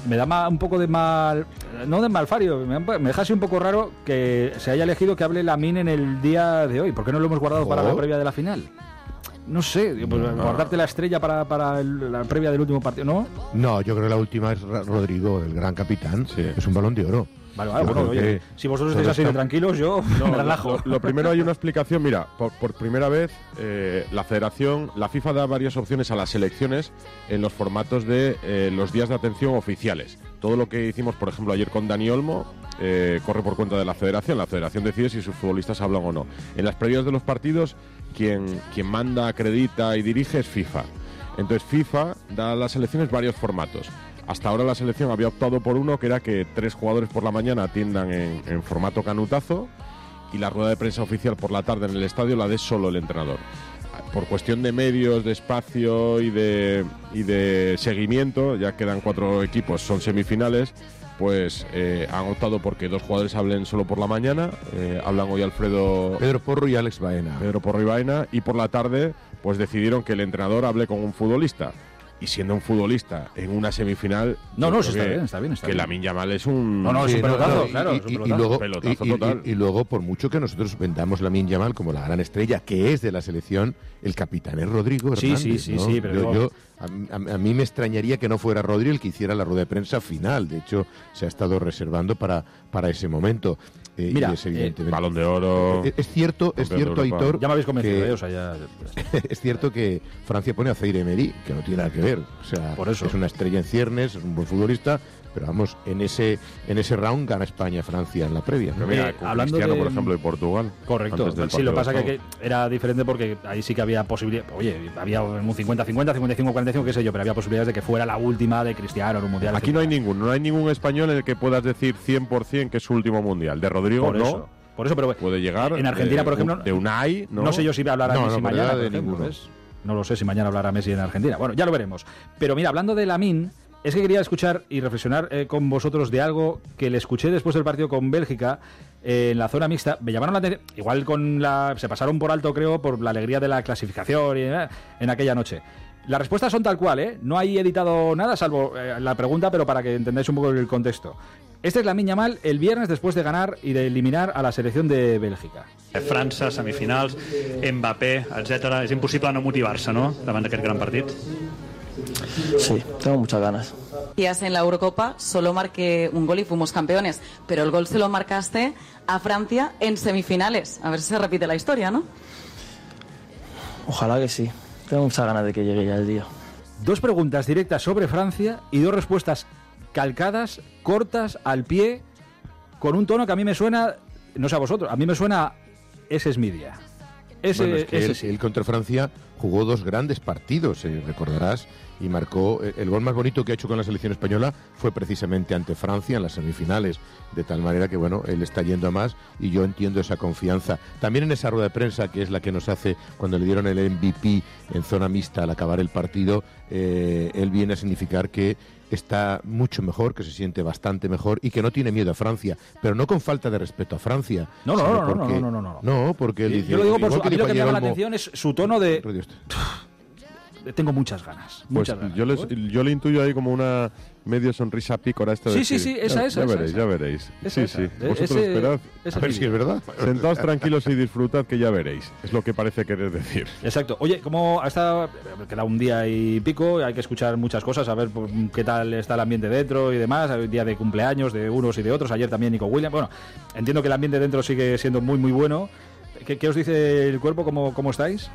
me da un poco de mal... No de malfario, me deja así un poco raro que se haya elegido que hable Lamine en el día de hoy. ¿Por qué no lo hemos guardado para la previa de la final? No sé, pues guardarte la estrella para la previa del último partido, ¿no? No, yo creo que la última es Rodrigo, el gran capitán. Sí. Es un Balón de Oro. Vale, bueno, oye, si vosotros estáis así de tranquilos, yo me relajo. Lo primero, hay una explicación. Mira, por primera vez la FIFA da varias opciones a las selecciones en los formatos de los días de atención oficiales. Todo lo que hicimos, por ejemplo, ayer con Dani Olmo, corre por cuenta de la federación. La federación decide si sus futbolistas hablan o no. En las previas de los partidos, quien manda, acredita y dirige es FIFA. Entonces FIFA da a las selecciones varios formatos. Hasta ahora la selección había optado por uno, que era que 3 jugadores por la mañana atiendan en formato canutazo y la rueda de prensa oficial por la tarde en el estadio la dé solo el entrenador. Por cuestión de medios, de espacio y de seguimiento, ya quedan 4 equipos, son semifinales, pues han optado porque 2 jugadores hablen solo por la mañana, hablan hoy Pedro Porro y Alex Baena. Pedro Porro y Baena, y por la tarde pues decidieron que el entrenador hable con un futbolista. Y siendo un futbolista en una semifinal... está bien. Que Lamine Yamal es un... es un pelotazo, claro. Y luego, por mucho que nosotros vendamos Lamine Yamal como la gran estrella, que es de la selección, el capitán es Rodrigo Hernández. Sí, pero... A mí me extrañaría que no fuera Rodri el que hiciera la rueda de prensa final. De hecho, se ha estado reservando para ese momento. Mira, Balón de Oro. Es cierto, Aitor. Ya me habéis convencido, ya... Es cierto que Francia pone a Zaire Emery, que no tiene nada que ver. O sea, por eso. Es una estrella en ciernes, es un buen futbolista, pero vamos, en ese round gana España-Francia en la previa. Pero mira, hablando Cristiano, por ejemplo, de Portugal. Correcto. Sí, lo que pasa que era diferente porque ahí sí que había posibilidad. Oye, había un 50-50, 55-45, qué sé yo, pero había posibilidades de que fuera la última de Cristiano en un mundial. Aquí no hay ningún español en el que puedas decir 100% que es su último mundial. De Rodrigo, por eso, pero puede llegar. En Argentina, por ejemplo, de Unai, no sé yo si va a hablar a Messi mañana, de ninguno. No lo sé si mañana hablará Messi en Argentina. Bueno, ya lo veremos. Pero mira, hablando de Lamine, es que quería escuchar y reflexionar con vosotros de algo que le escuché después del partido con Bélgica en la zona mixta. Me llamaron la atención, igual se pasaron por alto, creo, por la alegría de la clasificación en aquella noche. Las respuestas son tal cual, ¿eh? No hay editado nada, salvo la pregunta, pero para que entendáis un poco el contexto. Este es Lamine Yamal el viernes después de ganar y de eliminar a la selección de Bélgica. França, semifinals, Mbappé, etc. És impossible no motivar-se, ¿no?, davant d'aquest gran partit. Sí, tengo muchas ganas. En la Eurocopa solo marqué un gol y fuimos campeones, pero el gol se lo marcaste a Francia en semifinales. A ver si se repite la historia, ¿no? Ojalá que sí. Tengo muchas ganas de que llegue ya el día. 2 preguntas directas sobre Francia y 2 respuestas calcadas, cortas, al pie, con un tono que a mí me suena, no sé a vosotros, a mí me suena ese es mi día. Él contra Francia jugó 2 grandes partidos, recordarás, y marcó el gol más bonito que ha hecho con la selección española fue precisamente ante Francia en las semifinales, de tal manera que bueno, él está yendo a más y yo entiendo esa confianza. También en esa rueda de prensa, que es la que nos hace cuando le dieron el MVP en zona mixta al acabar el partido, él viene a significar que está mucho mejor, que se siente bastante mejor y que no tiene miedo a Francia, pero no con falta de respeto a Francia. No, porque él dice, yo lo digo a mí lo que me llama la atención es su tono de tengo muchas ganas. Yo le intuyo ahí como una medio sonrisa pícora. Sí, esa. Ya veréis. Sí. Vosotros esperad. A ver si es verdad. Sentaos tranquilos y disfrutad, que ya veréis. Es lo que parece querer decir. Exacto. Oye, como queda un día y pico, hay que escuchar muchas cosas, a ver qué tal está el ambiente dentro y demás. Hay día de cumpleaños de unos y de otros. Ayer también Nico Williams. Bueno, entiendo que el ambiente dentro sigue siendo muy, muy bueno. ¿Qué os dice el cuerpo? ¿Cómo estáis?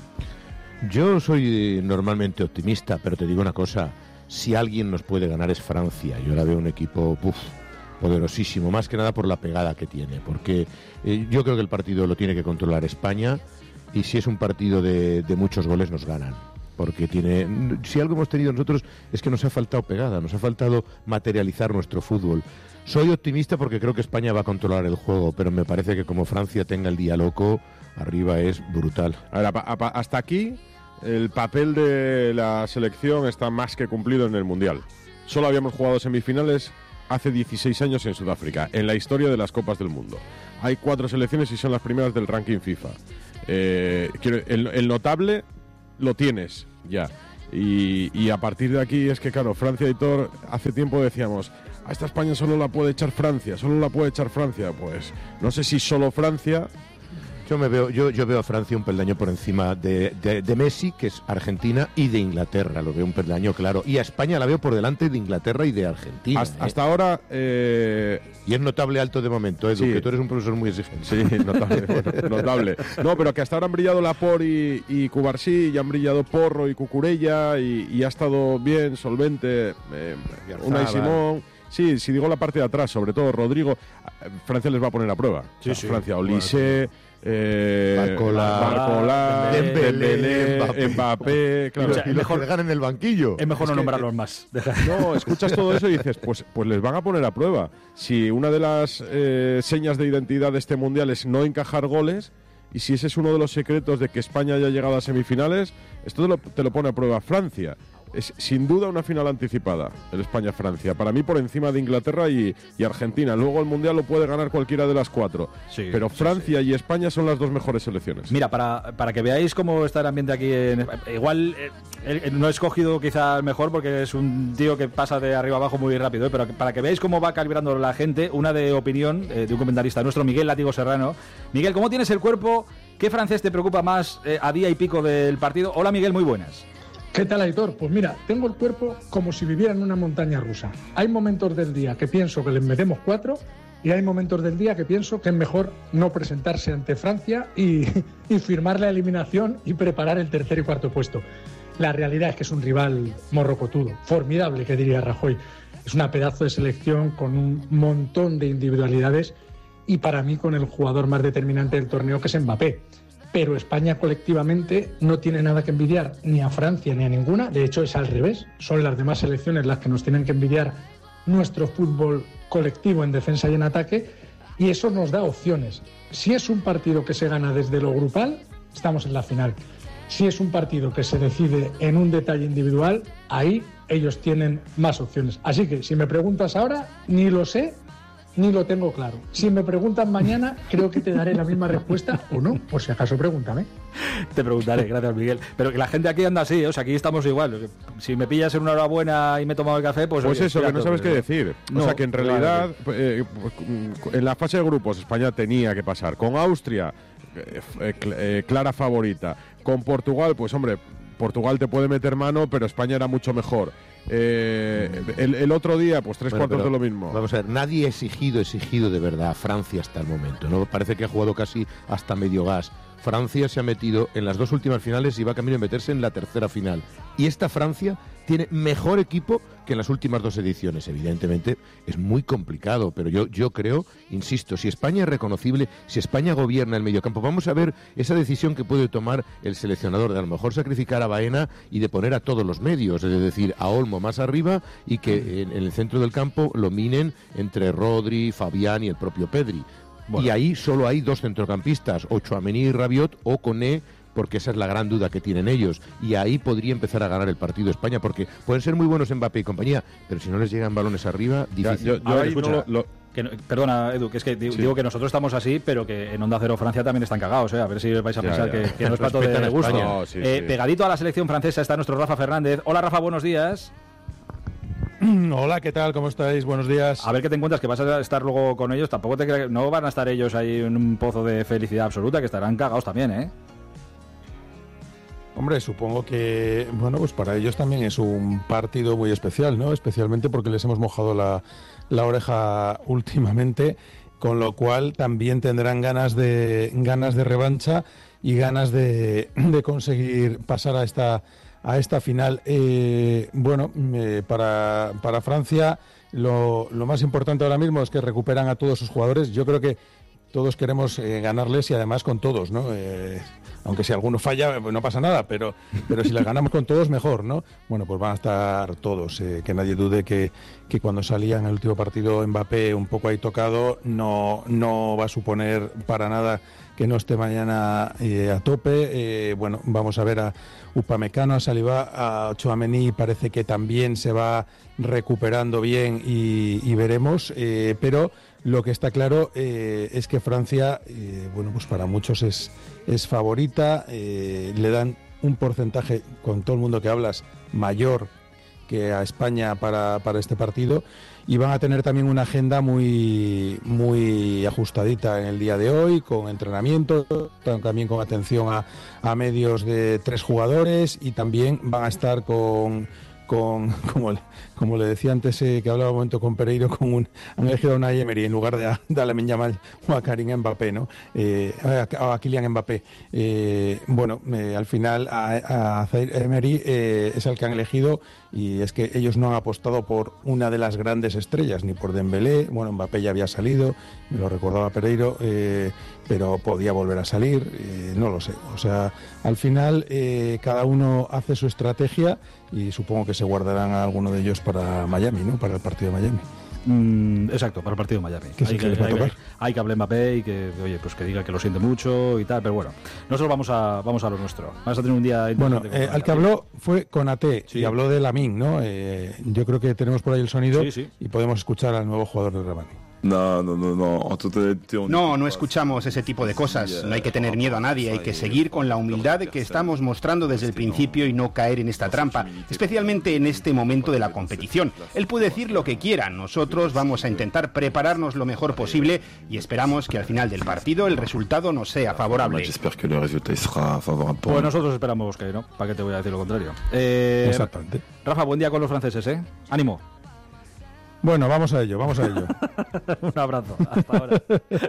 Yo soy normalmente optimista, pero te digo una cosa, si alguien nos puede ganar es Francia. Yo la veo un equipo poderosísimo, más que nada por la pegada que tiene, porque yo creo que el partido lo tiene que controlar España y si es un partido de muchos goles nos ganan. Porque si algo hemos tenido nosotros es que nos ha faltado pegada, nos ha faltado materializar nuestro fútbol. Soy optimista porque creo que España va a controlar el juego, pero me parece que como Francia tenga el día loco, arriba es brutal. A ver, hasta aquí el papel de la selección está más que cumplido en el Mundial. Solo habíamos jugado semifinales hace 16 años en Sudáfrica, en la historia de las Copas del Mundo. Hay 4 selecciones y son las primeras del ranking FIFA. El notable lo tienes ya. Y a partir de aquí es que, claro, Francia y Thor, hace tiempo decíamos, a esta España solo la puede echar Francia, pues no sé si solo Francia. Yo veo a Francia un peldaño por encima de Messi, que es Argentina, y de Inglaterra, lo veo un peldaño claro. Y a España la veo por delante de Inglaterra y de Argentina. Hasta ahora... Y es notable alto de momento, Edu, sí, que tú eres un profesor muy exigente. Sí, notable, bueno, notable. No, pero que hasta ahora han brillado Laporte y Cubarsí, y han brillado Porro y Cucurella, y ha estado bien, solvente, Unai Simón. Sí, si digo la parte de atrás, sobre todo Rodrigo, Francia les va a poner a prueba. Sí, sí. Francia, Olise... Barcola, Dembélé, Mbappé, claro. O sea, y los que le ganen el banquillo. Es mejor no nombrarlos más. No, escuchas todo eso y dices, pues les van a poner a prueba. Si una de las señas de identidad de este mundial es no encajar goles, y si ese es uno de los secretos de que España haya llegado a semifinales, esto te lo pone a prueba Francia. Es sin duda una final anticipada, el España-Francia. Para mí por encima de Inglaterra y Argentina. Luego el Mundial lo puede ganar cualquiera de las cuatro. Sí, pero Francia y España son las dos mejores selecciones. Mira, para que veáis cómo está el ambiente aquí igual no he escogido quizá el mejor porque es un tío que pasa de arriba abajo muy rápido, pero para que veáis cómo va calibrando la gente, una de opinión de un comentarista nuestro, Miguel Látigo Serrano. Miguel, ¿cómo tienes el cuerpo? ¿Qué francés te preocupa más a día y pico del partido? Hola Miguel, muy buenas. ¿Qué tal, Aitor? Pues mira, tengo el cuerpo como si viviera en una montaña rusa. Hay momentos del día que pienso que les metemos 4 y hay momentos del día que pienso que es mejor no presentarse ante Francia y firmar la eliminación y preparar el tercer y cuarto puesto. La realidad es que es un rival morrocotudo, formidable, que diría Rajoy. Es una pedazo de selección con un montón de individualidades y para mí con el jugador más determinante del torneo, que es Mbappé. Pero España colectivamente no tiene nada que envidiar ni a Francia ni a ninguna. De hecho, es al revés. Son las demás selecciones las que nos tienen que envidiar nuestro fútbol colectivo en defensa y en ataque. Y eso nos da opciones. Si es un partido que se gana desde lo grupal, estamos en la final. Si es un partido que se decide en un detalle individual, ahí ellos tienen más opciones. Así que, si me preguntas ahora, ni lo sé, ni lo tengo claro. Si me preguntan mañana, creo que te daré la misma respuesta o no. Por si acaso, pregúntame. Te preguntaré, gracias Miguel. Pero que la gente aquí anda así, o sea, aquí estamos igual. Si me pillas en una hora buena y me he tomado el café, pues oye, eso, que no sabes qué decir. No, o sea, que en realidad, en la fase de grupos, España tenía que pasar. Con Austria, clara favorita. Con Portugal, pues hombre, Portugal te puede meter mano, pero España era mucho mejor. El otro día, pues tres cuartos de lo mismo. Vamos a ver, nadie ha exigido de verdad a Francia hasta el momento, ¿no? Parece que ha jugado casi hasta medio gas. Francia se ha metido en las dos últimas finales y va camino de meterse en la tercera final. Y esta Francia tiene mejor equipo que en las últimas dos ediciones. Evidentemente es muy complicado, pero yo creo, insisto, si España es reconocible, si España gobierna el mediocampo, vamos a ver esa decisión que puede tomar el seleccionador de a lo mejor sacrificar a Baena y de poner a todos los medios, es decir, a Olmo más arriba y que en el centro del campo lo minen entre Rodri, Fabián y el propio Pedri. Bueno. Y ahí solo hay dos centrocampistas, o Tchouaméni y Rabiot, o Koné, porque esa es la gran duda que tienen ellos. Y ahí podría empezar a ganar el partido España, porque pueden ser muy buenos Mbappé y compañía, pero si no les llegan balones arriba, difícil. Yo ahí perdona, Edu, que es que digo que nosotros estamos así, pero que en Onda Cero Francia también están cagados, A ver si vais a pensar que no es plato de gusto. No, sí. Pegadito a la selección francesa está nuestro Rafa Fernández. Hola Rafa, buenos días. Hola, ¿qué tal? ¿Cómo estáis? Buenos días. A ver qué te encuentras, que vas a estar luego con ellos. Tampoco te creas, no van a estar ellos ahí en un pozo de felicidad absoluta, que estarán cagados también, ¿eh? Hombre, supongo que, bueno, pues para ellos también es un partido muy especial, ¿no? Especialmente porque les hemos mojado la oreja últimamente, con lo cual también tendrán ganas de revancha y ganas de conseguir pasar a esta final. Para Francia lo más importante ahora mismo es que recuperan a todos sus jugadores. Yo creo que todos queremos ganarles y además con todos, ¿no? Aunque si alguno falla, pues no pasa nada, pero si les ganamos con todos, mejor, ¿no? Bueno, pues van a estar todos. Que nadie dude que cuando salía en el último partido Mbappé un poco ahí tocado, no va a suponer para nada que no esté mañana a tope. Vamos a ver a Upamecano, a Saliba, a Tchouaméni, parece que también se va recuperando bien y veremos, pero lo que está claro es que Francia, pues para muchos es favorita, le dan un porcentaje, con todo el mundo que hablas, mayor que a España para este partido, y van a tener también una agenda muy ajustadita en el día de hoy, con entrenamiento, también con atención a medios de 3 jugadores, y también van a estar con como le decía antes, que hablaba un momento con Pereiro, han elegido a Unai Emery en lugar de a Lamine Yamal o a Karim Mbappé, ¿no? A Kylian Mbappé. Al final a Emery es el que han elegido, y es que ellos no han apostado por una de las grandes estrellas, ni por Dembélé. Bueno, Mbappé ya había salido, me lo recordaba Pereiro, pero podía volver a salir, no lo sé. O sea, al final cada uno hace su estrategia, y supongo que se guardarán a alguno de ellos para Miami, ¿no? Para el partido de Miami. Exacto, para el partido de Miami. Hay que hable Mbappé y que, oye, pues que diga que lo siente mucho y tal, pero bueno, nosotros vamos a lo nuestro. Vamos a tener un día... Bueno, al que habló fue Konaté, y habló de Lamine, ¿no? Yo creo que tenemos por ahí el sonido, y podemos escuchar al nuevo jugador del Real Madrid. No escuchamos ese tipo de cosas. No hay que tener miedo a nadie, hay que seguir con la humildad que estamos mostrando desde el principio y no caer en esta trampa, especialmente en este momento de la competición. Él puede decir lo que quiera, nosotros vamos a intentar prepararnos lo mejor posible y esperamos que al final del partido el resultado nos sea favorable. Pues nosotros esperamos que no, ¿para qué te voy a decir lo contrario? Exactamente. Rafa, buen día con los franceses, ¿eh? ¡Ánimo! Bueno, vamos a ello. Un abrazo, hasta ahora.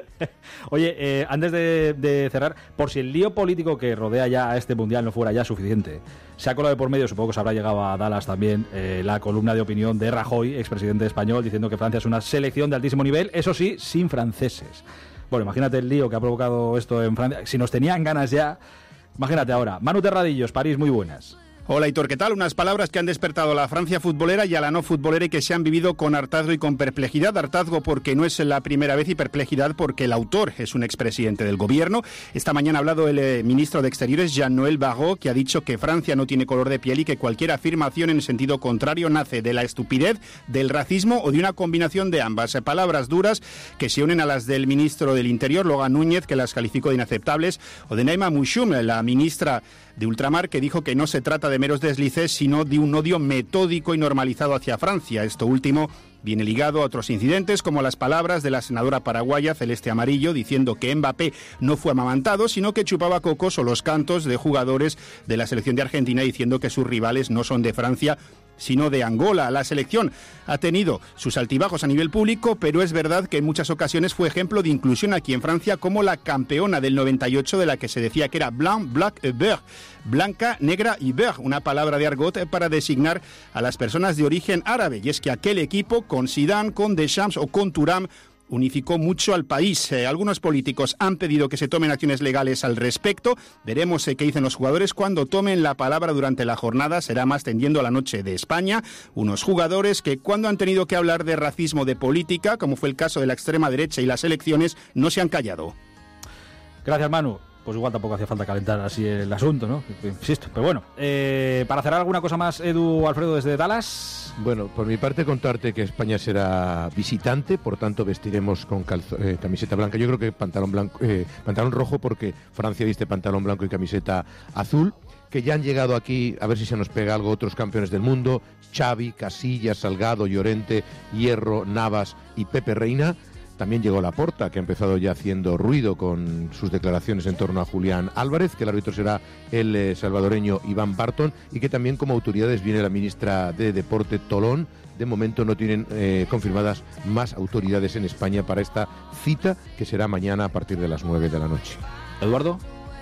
Oye, antes de cerrar, por si el lío político que rodea ya a este Mundial no fuera ya suficiente, se ha colado de por medio, supongo que se habrá llegado a Dallas también, la columna de opinión de Rajoy, expresidente español, diciendo que Francia es una selección de altísimo nivel, eso sí, sin franceses. Bueno, imagínate el lío que ha provocado esto en Francia. Si nos tenían ganas ya, imagínate ahora. Manu Terradillos, París, muy buenas. Hola, Hitor, ¿qué tal? Unas palabras que han despertado a la Francia futbolera y a la no futbolera y que se han vivido con hartazgo y con perplejidad. Hartazgo porque no es la primera vez y perplejidad porque el autor es un expresidente del gobierno. Esta mañana ha hablado el ministro de Exteriores, Jean-Noël Barrot, que ha dicho que Francia no tiene color de piel y que cualquier afirmación en sentido contrario nace de la estupidez, del racismo o de una combinación de ambas. Palabras duras que se unen a las del ministro del Interior, Logan Núñez, que las calificó de inaceptables, o de Naima Mouchoum, la ministra de Ultramar, que dijo que no se trata de meros deslices, sino de un odio metódico y normalizado hacia Francia. Esto último viene ligado a otros incidentes, como las palabras de la senadora paraguaya Celeste Amarillo, diciendo que Mbappé no fue amamantado, sino que chupaba cocos, o los cantos de jugadores de la selección de Argentina, diciendo que sus rivales no son de Francia, sino de Angola. La selección ha tenido sus altibajos a nivel público, pero es verdad que en muchas ocasiones fue ejemplo de inclusión aquí en Francia, como la campeona del 98, de la que se decía que era blanc, black et vert, blanca, negra y vert, una palabra de argot para designar a las personas de origen árabe. Y es que aquel equipo, con Zidane, con Deschamps o con Thuram, unificó mucho al país. Algunos políticos han pedido que se tomen acciones legales al respecto. Veremos qué dicen los jugadores cuando tomen la palabra durante la jornada. Será más tendiendo a la noche de España. Unos jugadores que, cuando han tenido que hablar de racismo, de política, como fue el caso de la extrema derecha y las elecciones, no se han callado. Gracias, Manu. Pues igual tampoco hacía falta calentar así el asunto, ¿no? Insisto, pero bueno. Para cerrar, ¿alguna cosa más, Edu, Alfredo, desde Dallas? Bueno, por mi parte contarte que España será visitante, por tanto vestiremos con camiseta blanca. Yo creo que pantalón rojo, porque Francia viste pantalón blanco y camiseta azul. Que ya han llegado aquí, a ver si se nos pega algo, otros campeones del mundo: Xavi, Casillas, Salgado, Llorente, Hierro, Navas y Pepe Reina. También llegó Laporta, que ha empezado ya haciendo ruido con sus declaraciones en torno a Julián Álvarez, que el árbitro será el salvadoreño Iván Barton, y que también como autoridades viene la ministra de Deporte, Tolón. De momento no tienen confirmadas más autoridades en España para esta cita, que será mañana a partir de las 9 de la noche. Eduardo.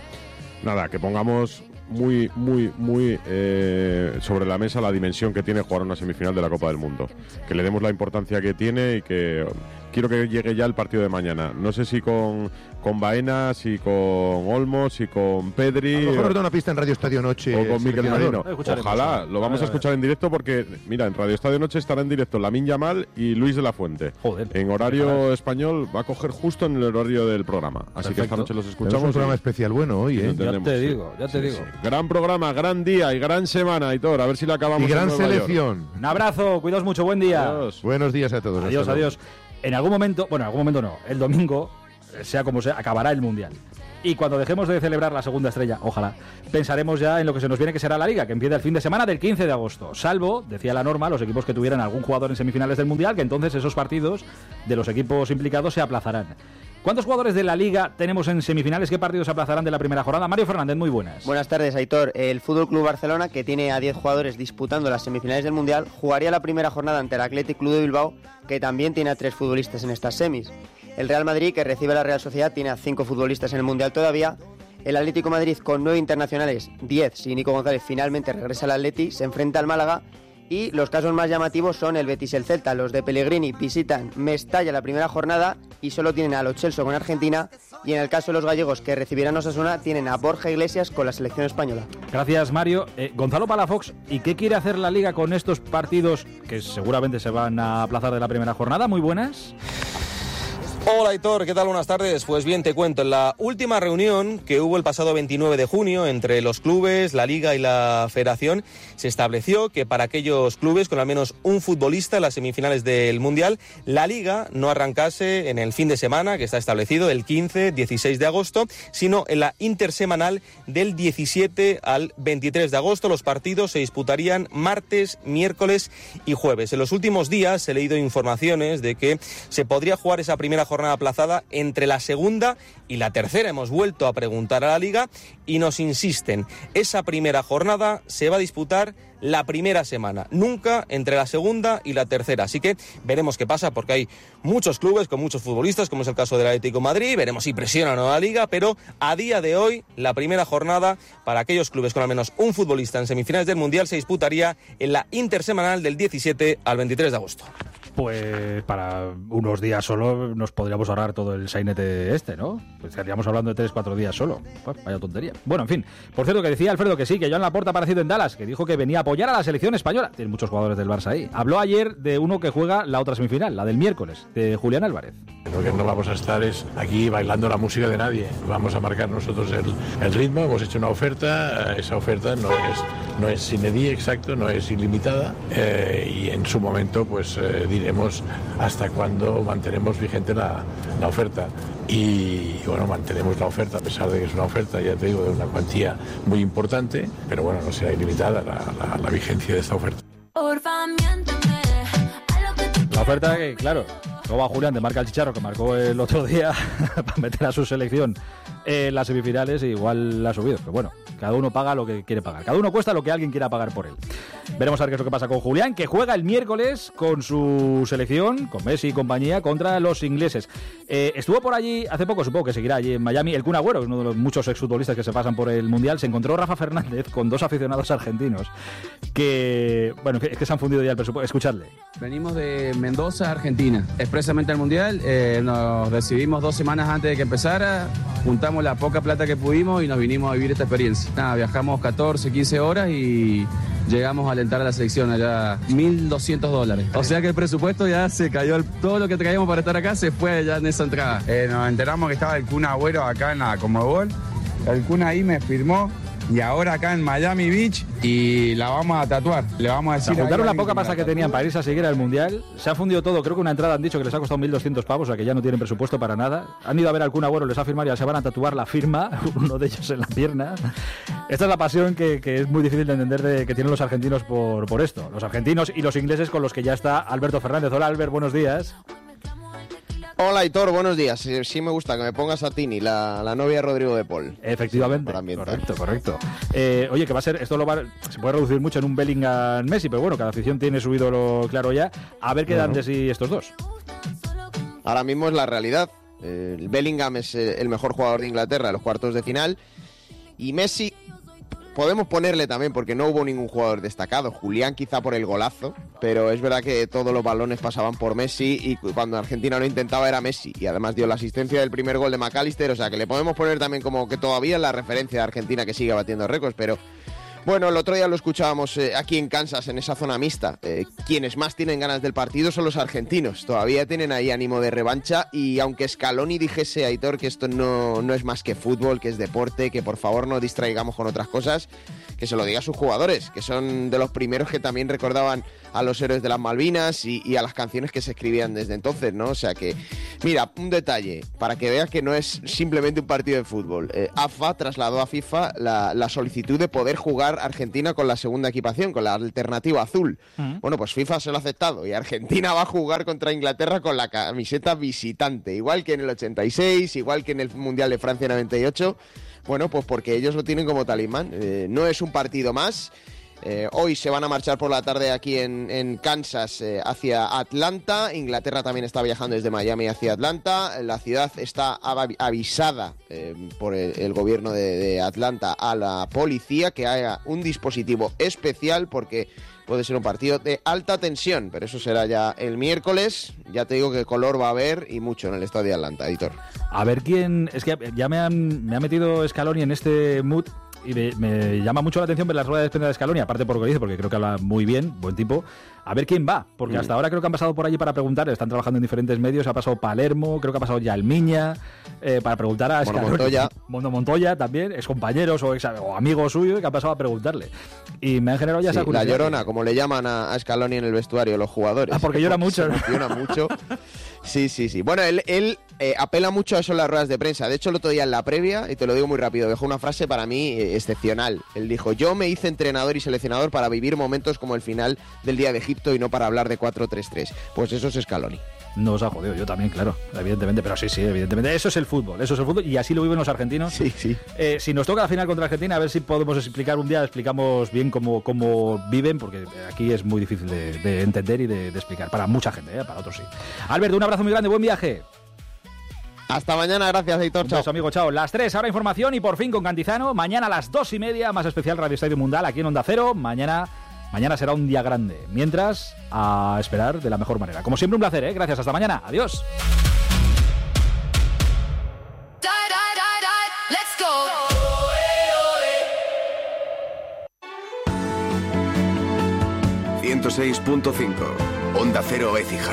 Nada, que pongamos muy sobre la mesa la dimensión que tiene jugar una semifinal de la Copa del Mundo, que le demos la importancia que tiene y que quiero que llegue ya el partido de mañana. No sé si con Baena, si con Olmo, si con Pedri, a lo mejor nos da una pista en Radio Estadio Noche o con Miquel Merino. Ojalá, lo vamos a escuchar en directo, porque mira, en Radio Estadio Noche estará en directo Lamine Yamal y Luis de la Fuente. Joder, en horario español, va a coger justo en el horario del programa. Así que esta noche los escuchamos. Es un programa especial bueno hoy, ¿eh? Ya te digo. Sí. Gran programa, gran día y gran semana, Hitor. A ver si la acabamos. Y gran selección. Un abrazo, cuidaos mucho, buen día. Adiós. Buenos días a todos. Adiós. En algún momento no, el domingo, sea como sea, acabará el Mundial. Y cuando dejemos de celebrar la segunda estrella, ojalá, pensaremos ya en lo que se nos viene, que será la Liga, que empieza el fin de semana del 15 de agosto. Salvo, decía la norma, los equipos que tuvieran algún jugador en semifinales del Mundial, que entonces esos partidos de los equipos implicados se aplazarán. ¿Cuántos jugadores de la Liga tenemos en semifinales? ¿Qué partidos se aplazarán de la primera jornada? Mario Fernández, muy buenas. Buenas tardes, Aitor. El Fútbol Club Barcelona, que tiene a 10 jugadores disputando las semifinales del Mundial, jugaría la primera jornada ante el Athletic Club de Bilbao, que también tiene a 3 futbolistas en estas semis. El Real Madrid, que recibe a la Real Sociedad, tiene a 5 futbolistas en el Mundial todavía. El Atlético de Madrid, con 9 internacionales, 10, si Nico González finalmente regresa al Atleti, se enfrenta al Málaga. Y los casos más llamativos son el Betis y el Celta. Los de Pellegrini visitan Mestalla la primera jornada y solo tienen a Lo Celso con Argentina. Y en el caso de los gallegos, que recibirán a Osasuna, tienen a Borja Iglesias con la selección española. Gracias, Mario. Gonzalo Palafox, ¿y qué quiere hacer la Liga con estos partidos que seguramente se van a aplazar de la primera jornada? Muy buenas. Hola Aitor, ¿qué tal? Buenas tardes. Pues bien, te cuento, en la última reunión que hubo el pasado 29 de junio entre los clubes, la Liga y la Federación, se estableció que para aquellos clubes con al menos un futbolista en las semifinales del Mundial, la Liga no arrancase en el fin de semana que está establecido, el 15-16 de agosto, sino en la intersemanal del 17 al 23 de agosto. Los partidos se disputarían martes, miércoles y jueves. En los últimos días he leído informaciones de que se podría jugar esa primera jornada aplazada entre la segunda y la tercera. Hemos vuelto a preguntar a la Liga y nos insisten, esa primera jornada se va a disputar la primera semana, nunca entre la segunda y la tercera. Así que veremos qué pasa, porque hay muchos clubes con muchos futbolistas, como es el caso del Atlético de Madrid. Veremos si presionan o no a la Liga, pero a día de hoy la primera jornada para aquellos clubes con al menos un futbolista en semifinales del Mundial se disputaría en la intersemanal del 17 al 23 de agosto. Pues para unos días solo nos podríamos ahorrar todo el sainete este, ¿no? Pues estaríamos hablando de 3-4 días solo. Pues vaya tontería. Bueno, en fin. Por cierto, que decía Alfredo que sí, que Joan Laporta ha aparecido en Dallas, que dijo que venía a apoyar a la selección española. Tiene muchos jugadores del Barça ahí. Habló ayer de uno que juega la otra semifinal, la del miércoles, de Julián Álvarez. Lo que no vamos a estar es aquí bailando la música de nadie. Vamos a marcar nosotros el ritmo. Hemos hecho una oferta. Esa oferta no es sine die, exacto, no es ilimitada. Y en su momento, pues diremos hasta cuándo mantenemos vigente la oferta. Y bueno, mantenemos la oferta, a pesar de que es una oferta, ya te digo, de una cuantía muy importante, pero bueno, no será ilimitada la vigencia de esta oferta. La oferta que, claro, luego a Julián de marca el chicharro, que marcó el otro día para meter a su selección en las semifinales, y igual la ha subido. Pero bueno, cada uno paga lo que quiere pagar. Cada uno cuesta lo que alguien quiera pagar por él. Veremos a ver qué es lo que pasa con Julián, que juega el miércoles con su selección, con Messi y compañía, contra los ingleses. Estuvo por allí hace poco, supongo que seguirá allí en Miami, el Kun Agüero, uno de los muchos exfutbolistas que se pasan por el Mundial. Se encontró Rafa Fernández con 2 aficionados argentinos que, bueno, es que se han fundido ya el presupuesto. Escuchadle. Venimos de Mendoza, Argentina, expresamente al Mundial. Nos decidimos 2 semanas antes de que empezara, juntamos la poca plata que pudimos y nos vinimos a vivir esta experiencia. Nada, viajamos 14, 15 horas y llegamos a alentar a la selección allá $1.200. O sea que el presupuesto ya se cayó, todo lo que traíamos para estar acá se fue ya en esa entrada. Nos enteramos que estaba el Kun Agüero acá en la Conmebol. El Kun ahí me firmó. Y ahora acá en Miami Beach, y la vamos a tatuar. Le vamos a decir. Se juntaron la poca pasta que tenían para irse a seguir al Mundial. Se ha fundido todo. Creo que una entrada han dicho que les ha costado 1.200 pavos, o sea que ya no tienen presupuesto para nada. Han ido a ver al Kun Agüero, les ha firmado y ya se van a tatuar la firma, uno de ellos en la pierna. Esta es la pasión que es muy difícil de entender que tienen los argentinos por esto. Los argentinos y los ingleses, con los que ya está Alberto Fernández. Hola, Albert, buenos días. Hola, Aitor, buenos días. Sí me gusta que me pongas a Tini, la novia de Rodrigo de Paul. Efectivamente, correcto. Oye, que va a ser, se puede reducir mucho en un Bellingham Messi, pero bueno, cada afición tiene su ídolo claro ya. A ver qué dan de sí estos dos. Ahora mismo es la realidad. El Bellingham es el mejor jugador de Inglaterra en los cuartos de final. Y Messi, podemos ponerle también, porque no hubo ningún jugador destacado. Julián quizá por el golazo, pero es verdad que todos los balones pasaban por Messi, y cuando Argentina lo intentaba era Messi, y además dio la asistencia del primer gol de McAllister. O sea que le podemos poner también como que todavía es la referencia de Argentina, que sigue batiendo récords. Pero bueno, el otro día lo escuchábamos aquí en Kansas, en esa zona mixta. Quienes más tienen ganas del partido son los argentinos. Todavía tienen ahí ánimo de revancha, y aunque Scaloni dijese, Aitor, que esto no es más que fútbol, que es deporte, que por favor no distraigamos con otras cosas, que se lo diga a sus jugadores, que son de los primeros que también recordaban a los héroes de las Malvinas y a las canciones que se escribían desde entonces, ¿no? O sea que, mira, un detalle, para que veas que no es simplemente un partido de fútbol. AFA trasladó a FIFA la solicitud de poder jugar Argentina con la segunda equipación, con la alternativa azul. Bueno, pues FIFA se lo ha aceptado y Argentina va a jugar contra Inglaterra con la camiseta visitante, igual que en el 86, igual que en el Mundial de Francia 98. Bueno, pues porque ellos lo tienen como talismán. No es un partido más. Hoy se van a marchar por la tarde aquí en Kansas hacia Atlanta. Inglaterra también está viajando desde Miami hacia Atlanta. La ciudad está avisada por el gobierno de Atlanta a la policía que haga un dispositivo especial porque puede ser un partido de alta tensión, pero eso será ya el miércoles. Ya te digo que color va a haber y mucho en el estadio de Atlanta, Editor. A ver quién... Es que ya me ha metido Scaloni en este mood y me llama mucho la atención ver la rueda de prensa de Scaloni, aparte por lo que dice, porque creo que habla muy bien, buen tipo. A ver quién va, porque hasta ahora creo que han pasado por allí para preguntar, están trabajando en diferentes medios, ha pasado Palermo, creo que ha pasado Yalmiña, para preguntar a Scaloni. Montoya también, es compañeros o amigos suyos que han pasado a preguntarle. Y me han generado ya esa curiosidad. La Llorona, como le llaman a Scaloni en el vestuario los jugadores. Porque llora mucho. Se emociona mucho. Sí. Bueno, él apela mucho a eso en las ruedas de prensa. De hecho, el otro día en la previa, y te lo digo muy rápido, dejó una frase para mí excepcional. Él dijo: yo me hice entrenador y seleccionador para vivir momentos como el final del Día de Egipto y no para hablar de 4-3-3. Pues eso es Scaloni. Nos ha jodido, yo también, claro, evidentemente, pero sí, evidentemente. Eso es el fútbol y así lo viven los argentinos. Sí. Si nos toca la final contra Argentina, a ver si podemos explicar un día, explicamos bien cómo viven, porque aquí es muy difícil de entender y de explicar, para mucha gente, para otros sí. Alberto, un abrazo muy grande, buen viaje. Hasta mañana, gracias, Heitor. Chao. Amigo, chao. Las 3, ahora información y por fin con Cantizano. Mañana a las 2:30, más especial Radio Estadio Mundial aquí en Onda Cero. Mañana será un día grande. Mientras, a esperar de la mejor manera. Como siempre, un placer, ¿eh? Gracias, hasta mañana. Adiós. ...106.5... Onda Cero Écija.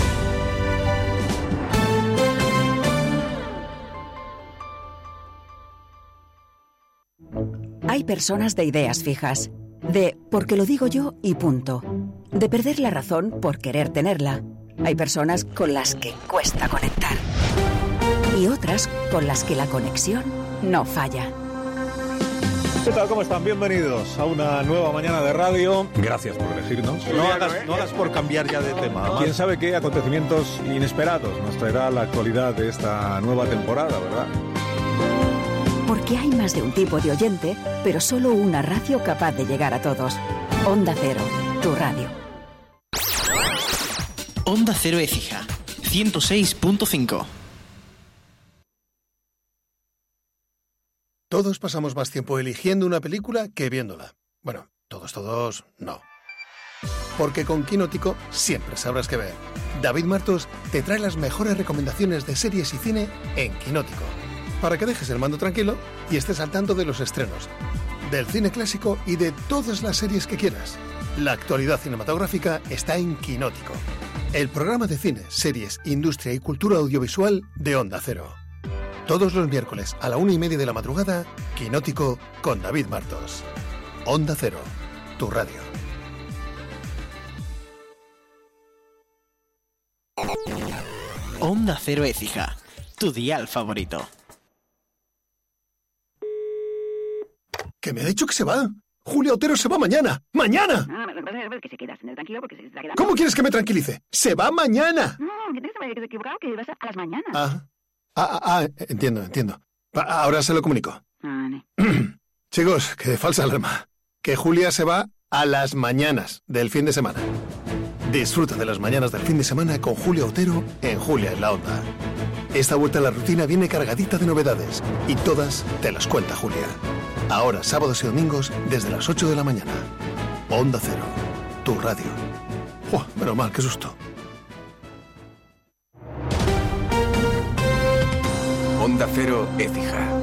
Hay personas de ideas fijas, de porque lo digo yo y punto, de perder la razón por querer tenerla. Hay personas con las que cuesta conectar y otras con las que la conexión no falla. ¿Qué tal? ¿Cómo están? Bienvenidos a una nueva mañana de radio. Gracias por elegirnos. No hagas por cambiar ya de tema. Quién sabe qué acontecimientos inesperados nos traerá la actualidad de esta nueva temporada, ¿verdad? Porque hay más de un tipo de oyente, pero solo una radio capaz de llegar a todos. Onda Cero, tu radio. Onda Cero Écija, 106.5. Todos pasamos más tiempo eligiendo una película que viéndola. Bueno, todos, no. Porque con Quinótico siempre sabrás qué ver. David Martos te trae las mejores recomendaciones de series y cine en Quinótico, para que dejes el mando tranquilo y estés al tanto de los estrenos, del cine clásico y de todas las series que quieras. La actualidad cinematográfica está en Quinótico, el programa de cine, series, industria y cultura audiovisual de Onda Cero. Todos los miércoles a la 1:30 de la madrugada, Quinótico con David Martos. Onda Cero, tu radio. Onda Cero Écija, tu dial favorito. ¿Que me ha dicho que se va? Julia Otero se va mañana. ¡Mañana! Que se queda tranquilo porque se está quedando. ¿Cómo quieres que me tranquilice? ¡Se va mañana! No, que tienes que equivocado, que vas a las mañanas. Entiendo. Ahora se lo comunico. Vale. Chicos, que falsa alarma. Que Julia se va a las mañanas del fin de semana. Disfruta de las mañanas del fin de semana con Julia Otero en Julia en la Onda. Esta vuelta a la rutina viene cargadita de novedades y todas te las cuenta Julia. Ahora, sábados y domingos, desde las 8 de la mañana. Onda Cero, tu radio. Menos mal, qué susto. Onda Cero Écija.